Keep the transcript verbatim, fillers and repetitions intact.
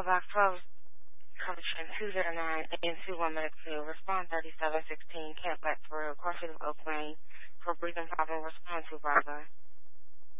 Echo Box twelve, coverage train two zero nine, A M two one minute two, respond thirty-seven sixteen, Camp Black Peru, Crossing of Oak Lane, for breathing problem, respond to Bravo.